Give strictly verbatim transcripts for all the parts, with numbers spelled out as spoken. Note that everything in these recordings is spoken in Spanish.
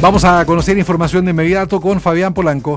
Vamos a conocer información de inmediato con Fabián Polanco.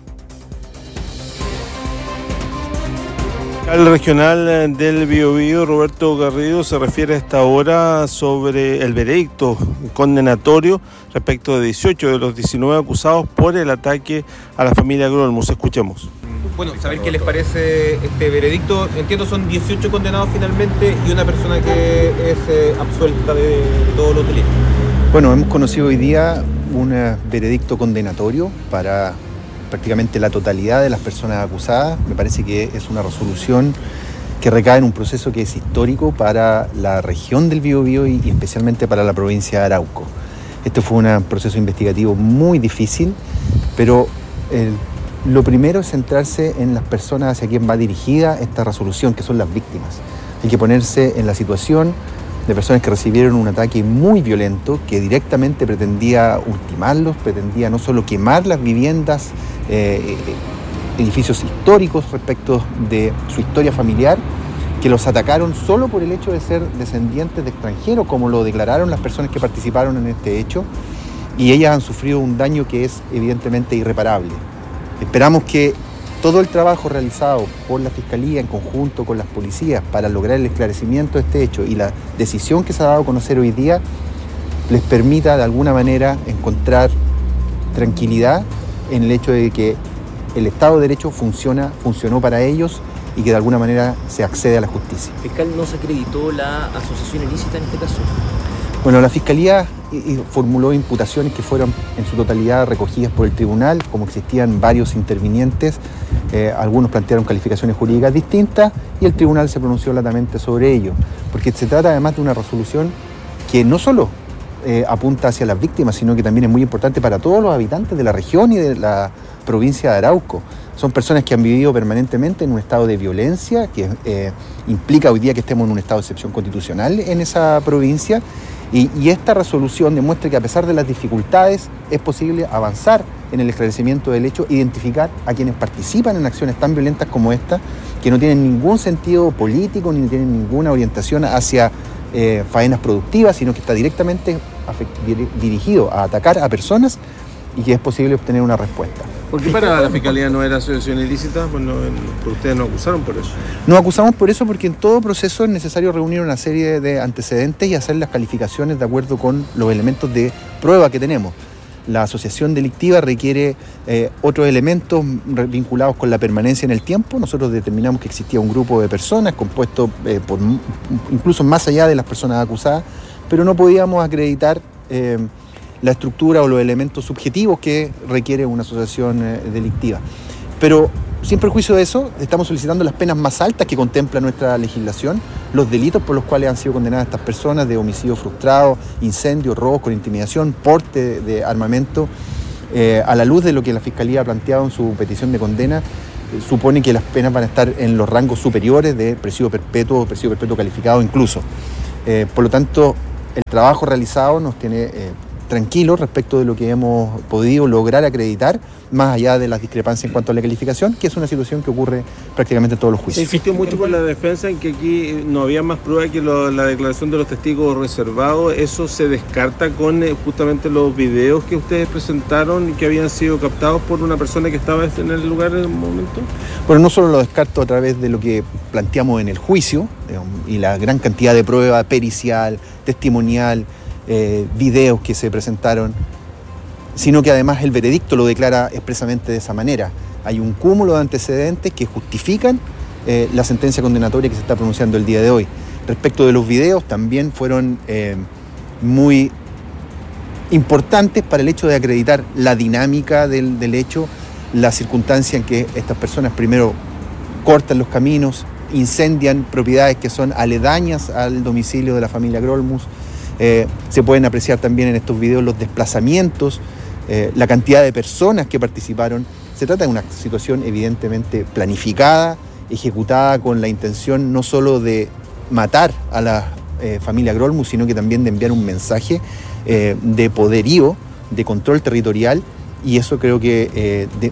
El regional del Biobío, Roberto Garrido, se refiere a esta hora sobre el veredicto condenatorio respecto de dieciocho de los diecinueve acusados por el ataque a la familia Grolmus. Escuchemos. Bueno, saber qué les parece este veredicto. Entiendo son dieciocho condenados finalmente y una persona que es eh, absuelta de todo lo delito. Bueno, hemos conocido hoy día un veredicto condenatorio para prácticamente la totalidad de las personas acusadas. Me parece que es una resolución que recae en un proceso que es histórico para la región del Biobío y especialmente para la provincia de Arauco. Este fue un proceso investigativo muy difícil, pero el, lo primero es centrarse en las personas hacia quien va dirigida esta resolución, que son las víctimas. Hay que ponerse en la situación de personas que recibieron un ataque muy violento que directamente pretendía ultimarlos, pretendía no solo quemar las viviendas, eh, edificios históricos respecto de su historia familiar, que los atacaron solo por el hecho de ser descendientes de extranjeros, como lo declararon las personas que participaron en este hecho, y ellas han sufrido un daño que es evidentemente irreparable. Esperamos que todo el trabajo realizado por la Fiscalía en conjunto con las policías para lograr el esclarecimiento de este hecho y la decisión que se ha dado a conocer hoy día les permita de alguna manera encontrar tranquilidad en el hecho de que el Estado de Derecho funciona, funcionó para ellos y que de alguna manera se accede a la justicia. ¿Fiscal no se acreditó la asociación ilícita en este caso? Bueno, la Fiscalía formuló imputaciones que fueron en su totalidad recogidas por el tribunal, como existían varios intervinientes, eh, algunos plantearon calificaciones jurídicas distintas y el tribunal se pronunció latamente sobre ello, porque se trata además de una resolución que no solo eh, apunta hacia las víctimas, sino que también es muy importante para todos los habitantes de la región y de la provincia de Arauco. Son personas que han vivido permanentemente en un estado de violencia, que eh, implica hoy día que estemos en un estado de excepción constitucional en esa provincia, y, y esta resolución demuestra que a pesar de las dificultades es posible avanzar en el esclarecimiento del hecho, identificar a quienes participan en acciones tan violentas como esta, que no tienen ningún sentido político ni tienen ninguna orientación hacia eh, faenas productivas, sino que está directamente dirigido a atacar a personas y que es posible obtener una respuesta. ¿Por qué para la Fiscalía no era asociación ilícita? Bueno, ustedes no acusaron por eso. Nos acusamos por eso porque en todo proceso es necesario reunir una serie de antecedentes y hacer las calificaciones de acuerdo con los elementos de prueba que tenemos. La asociación delictiva requiere eh, otros elementos vinculados con la permanencia en el tiempo. Nosotros determinamos que existía un grupo de personas compuesto eh, por incluso más allá de las personas acusadas, pero no podíamos acreditar eh, la estructura o los elementos subjetivos que requiere una asociación eh, delictiva. Pero sin perjuicio de eso, estamos solicitando las penas más altas que contempla nuestra legislación, los delitos por los cuales han sido condenadas estas personas de homicidio frustrado, incendio, robo con intimidación, porte de, de armamento, eh, a la luz de lo que la Fiscalía ha planteado en su petición de condena, eh, supone que las penas van a estar en los rangos superiores de presidio perpetuo o presidio perpetuo calificado incluso. Eh, por lo tanto, el trabajo realizado nos tiene eh, tranquilos respecto de lo que hemos podido lograr acreditar, más allá de las discrepancias en cuanto a la calificación, que es una situación que ocurre prácticamente en todos los juicios. Se insistió mucho por la defensa en que aquí no había más prueba que lo, la declaración de los testigos reservados. ¿Eso se descarta con eh, justamente los videos que ustedes presentaron y que habían sido captados por una persona que estaba en el lugar en el momento? Bueno, no solo lo descarto a través de lo que planteamos en el juicio, digamos, y la gran cantidad de prueba pericial, testimonial, Eh, videos que se presentaron, sino que además el veredicto lo declara expresamente de esa manera. Hay un cúmulo de antecedentes que justifican eh, la sentencia condenatoria que se está pronunciando el día de hoy. Respecto de los videos, también fueron eh, muy importantes para el hecho de acreditar la dinámica del, del hecho, la circunstancia en que estas personas primero cortan los caminos, incendian propiedades que son aledañas al domicilio de la familia Grolmus. Eh, se pueden apreciar también en estos videos los desplazamientos, eh, la cantidad de personas que participaron. Se trata de una situación evidentemente planificada, ejecutada con la intención no solo de matar a la eh, familia Grolmus, sino que también de enviar un mensaje eh, de poderío, de control territorial, y eso creo que eh, de,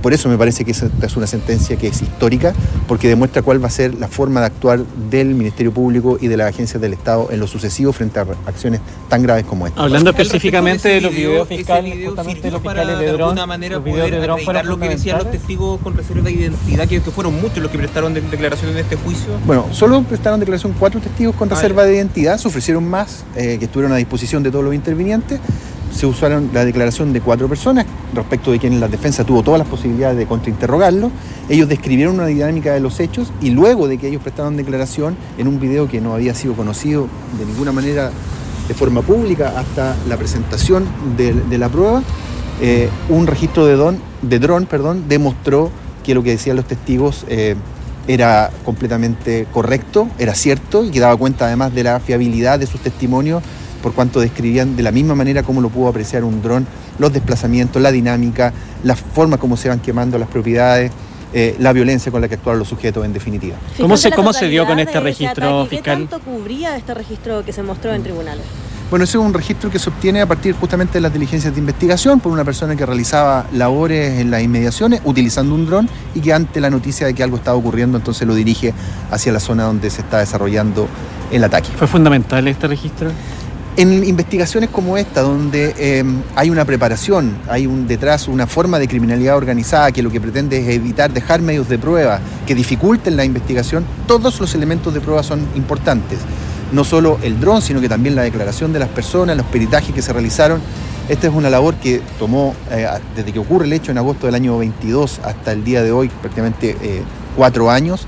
por eso me parece que esta es una sentencia que es histórica, porque demuestra cuál va a ser la forma de actuar del Ministerio Público y de las agencias del Estado en lo sucesivo frente a acciones tan graves como esta. Hablando específicamente de, de los videos fiscales, video justamente los para, fiscales de dron, de alguna manera los videos poder de dron acreditar lo que decían los testigos con reserva de identidad, que, que fueron muchos los que prestaron de, declaración en este juicio. Bueno, solo prestaron declaración cuatro testigos con reserva ah, de identidad, se ofrecieron más eh, que estuvieron a disposición de todos los intervinientes. Se usaron la declaración de cuatro personas, respecto de quienes la defensa tuvo todas las posibilidades de contrainterrogarlo. Ellos describieron una dinámica de los hechos y luego de que ellos prestaron declaración en un video que no había sido conocido de ninguna manera de forma pública hasta la presentación de, de la prueba, eh, un registro de, don, de dron perdón, demostró que lo que decían los testigos eh, era completamente correcto, era cierto, y que daba cuenta además de la fiabilidad de sus testimonios, por cuanto describían de la misma manera como lo pudo apreciar un dron, los desplazamientos, la dinámica, la forma como se van quemando las propiedades, eh, la violencia con la que actuaron los sujetos en definitiva. ¿Cómo se, cómo se dio con este registro ataque, fiscal? ¿Qué tanto cubría este registro que se mostró en tribunales? Bueno, ese es un registro que se obtiene a partir justamente de las diligencias de investigación por una persona que realizaba labores en las inmediaciones utilizando un dron y que ante la noticia de que algo estaba ocurriendo entonces lo dirige hacia la zona donde se está desarrollando el ataque. ¿Fue fundamental este registro? En investigaciones como esta, donde eh, hay una preparación, hay un detrás una forma de criminalidad organizada que lo que pretende es evitar dejar medios de prueba que dificulten la investigación, todos los elementos de prueba son importantes. No solo el dron, sino que también la declaración de las personas, los peritajes que se realizaron. Esta es una labor que tomó, eh, desde que ocurre el hecho en agosto del año veintidós hasta el día de hoy, prácticamente eh, cuatro años,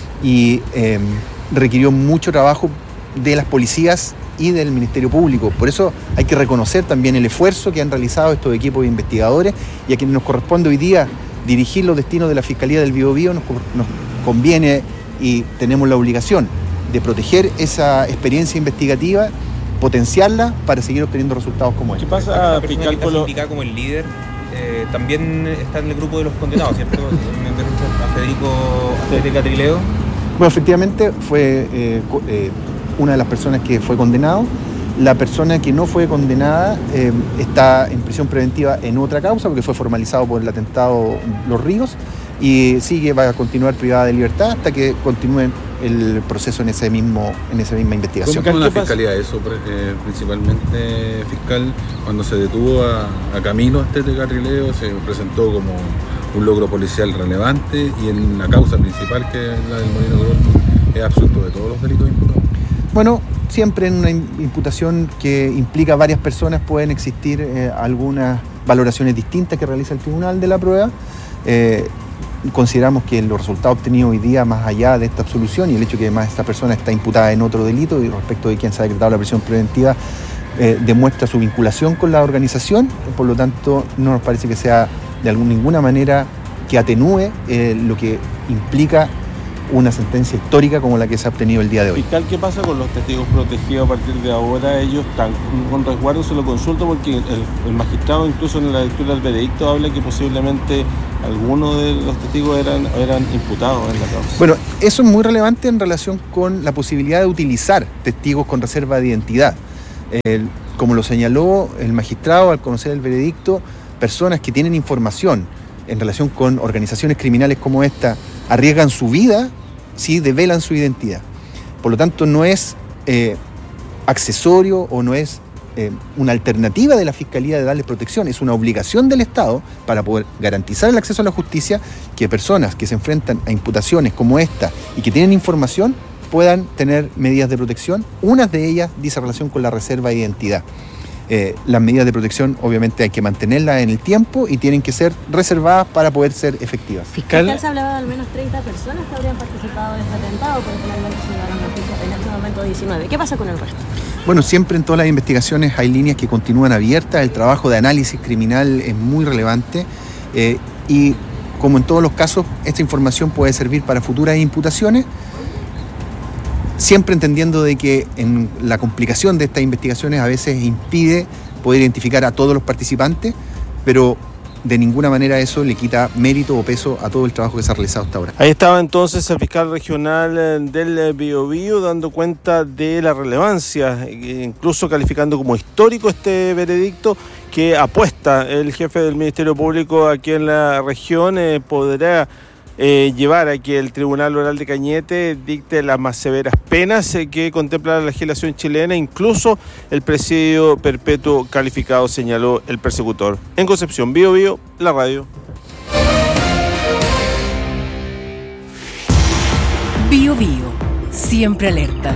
y eh, requirió mucho trabajo de las policías y del Ministerio Público. Por eso hay que reconocer también el esfuerzo que han realizado estos equipos de investigadores, y a quienes nos corresponde hoy día dirigir los destinos de la Fiscalía del Biobío, nos, nos conviene y tenemos la obligación de proteger esa experiencia investigativa, potenciarla para seguir obteniendo resultados como este. ¿Qué pasa, la fiscal, que está indicada como el líder? Eh, también está en el grupo de los condenados, ¿cierto? A Federico, a Federico Catrileo. Bueno, efectivamente fue eh, eh, una de las personas que fue condenado. La persona que no fue condenada eh, está en prisión preventiva en otra causa porque fue formalizado por el atentado Los Ríos y sigue, va a continuar privada de libertad hasta que continúe el proceso en ese mismo en esa misma investigación. ¿Cómo la fiscalía eso, eh, principalmente fiscal, cuando se detuvo a, a Camilo Astete Carrileo, se presentó como un logro policial relevante y en la causa principal, que es la del Molino Grol, es absuelto de todos los delitos imputados? Bueno, siempre en una imputación que implica varias personas pueden existir eh, algunas valoraciones distintas que realiza el tribunal de la prueba. Eh, consideramos que los resultados obtenidos hoy día, más allá de esta absolución y el hecho que además esta persona está imputada en otro delito y respecto de quien se ha decretado la prisión preventiva, eh, demuestra su vinculación con la organización, por lo tanto no nos parece que sea de alguna, ninguna manera que atenúe eh, lo que implica una sentencia histórica como la que se ha obtenido el día de hoy. Fiscal, ¿qué pasa con los testigos protegidos a partir de ahora? Ellos están con resguardo, se lo consulto porque el, el magistrado incluso en la lectura del veredicto habla que posiblemente algunos de los testigos eran, eran imputados en la causa. Bueno, eso es muy relevante en relación con la posibilidad de utilizar testigos con reserva de identidad. El, como lo señaló el magistrado al conocer el veredicto, personas que tienen información en relación con organizaciones criminales como esta arriesgan su vida si develan su identidad. Por lo tanto, no es eh, accesorio o no es eh, una alternativa de la Fiscalía de darles protección, es una obligación del Estado para poder garantizar el acceso a la justicia que personas que se enfrentan a imputaciones como esta y que tienen información puedan tener medidas de protección. Una de ellas dice relación con la reserva de identidad. Eh, las medidas de protección obviamente hay que mantenerlas en el tiempo y tienen que ser reservadas para poder ser efectivas. Fiscal, Fiscal se hablaba de al menos treinta personas que habrían participado de este atentado, pero finalmente se llegaron noticias en este momento diecinueve. ¿Qué pasa con el resto? Bueno, siempre en todas las investigaciones hay líneas que continúan abiertas, el trabajo de análisis criminal es muy relevante eh, y como en todos los casos, esta información puede servir para futuras imputaciones, siempre entendiendo de que en la complicación de estas investigaciones a veces impide poder identificar a todos los participantes, pero de ninguna manera eso le quita mérito o peso a todo el trabajo que se ha realizado hasta ahora. Ahí estaba entonces el fiscal regional del Biobío dando cuenta de la relevancia, incluso calificando como histórico este veredicto que apuesta el jefe del Ministerio Público aquí en la región. Eh, podrá eh, llevar a que el Tribunal Oral de Cañete dicte las más severas penas eh, que contempla la legislación chilena, incluso el presidio perpetuo calificado, señaló el persecutor. En Concepción, Biobío, la radio. Biobío, siempre alerta.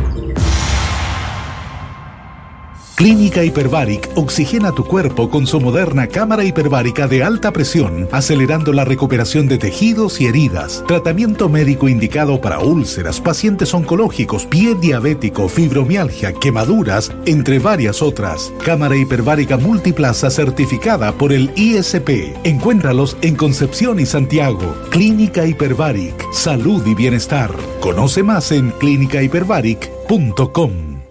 Clínica Hyperbaric oxigena tu cuerpo con su moderna cámara hiperbárica de alta presión, acelerando la recuperación de tejidos y heridas. Tratamiento médico indicado para úlceras, pacientes oncológicos, pie diabético, fibromialgia, quemaduras, entre varias otras. Cámara hiperbárica multiplaza certificada por el I S P. Encuéntralos en Concepción y Santiago. Clínica Hyperbaric, salud y bienestar. Conoce más en clínica hyperbaric punto com.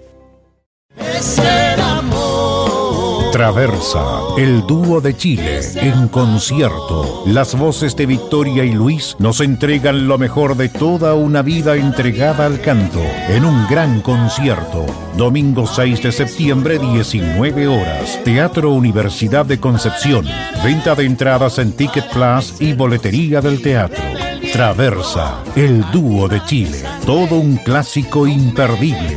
Traversa, el dúo de Chile, en concierto. Las voces de Victoria y Luis nos entregan lo mejor de toda una vida entregada al canto, en un gran concierto. Domingo seis de septiembre, diecinueve horas. Teatro Universidad de Concepción. Venta de entradas en Ticket Plus y boletería del teatro. Traversa, el dúo de Chile. Todo un clásico imperdible.